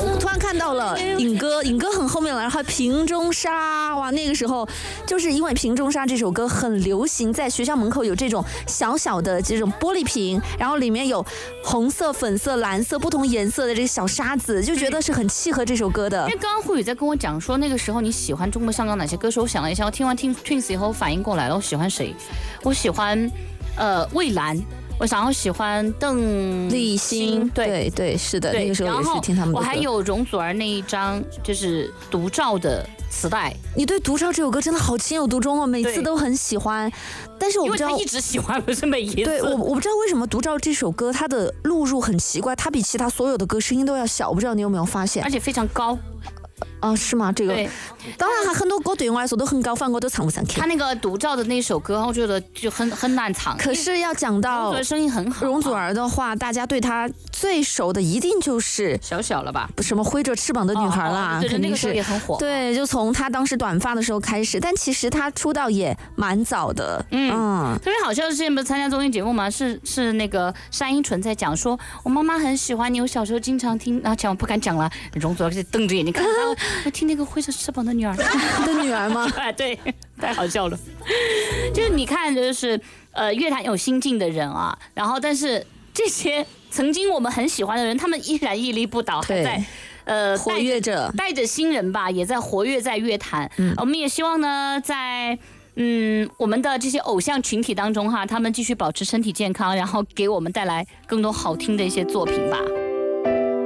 我突然看到了尹哥很后面了，然后瓶中沙，哇，那个时候就是因为瓶中沙这首歌很流行，在学校门口有这种小小的这种玻璃瓶，然后里面有红色、粉色、蓝色不同颜色的这个小沙子，就觉得是很契合这首歌的。 因为刚刚慧宇在跟我讲说，那个时候你喜欢中国香港哪些歌手？我想了一下，我听完 Twins 以后反应过来了，我喜欢谁？我喜欢蔚蓝。我想要喜欢邓丽欣，对，是的，那个时候也是听他们的歌。 我还有容祖儿那一张就是独照的磁带。 你对独照这首歌真的好情有独钟哦，每次都很喜欢。但是我不知道， 因为他一直喜欢，不是每一次。 对，我不知道为什么独照这首歌它的录入很奇怪，它比其他所有的歌声音都要小，我不知道你有没有发现？ 而且非常高。 是吗？这个当然很多歌对我来说都很高，反正我都唱不上去。 他那个独照的那首歌，我觉得就很难唱。 可是要讲到声音很好， 容祖儿的话，大家对她最熟的一定就是小了吧？ 什么挥着翅膀的女孩啦， 对， 肯定是那个也很火。 对，就从她当时短发的时候开始，但其实她出道也蛮早的。 特别好笑的是，之前不是参加综艺节目吗？是那个单依纯在讲说，我妈妈很喜欢你，我小时候经常听，然后讲我不敢讲了，容祖儿就瞪着眼睛看，我听那个挥着翅膀的女儿的女儿吗？ 对，太好笑了。就是你看，就是乐坛有新进的人啊，然后但是这些曾经我们很喜欢的人，他们依然屹立不倒，还在活跃着， 带着新人吧，也在活跃在乐坛。我们也希望呢，在我们的这些偶像群体当中哈，他们继续保持身体健康，然后给我们带来更多好听的一些作品吧。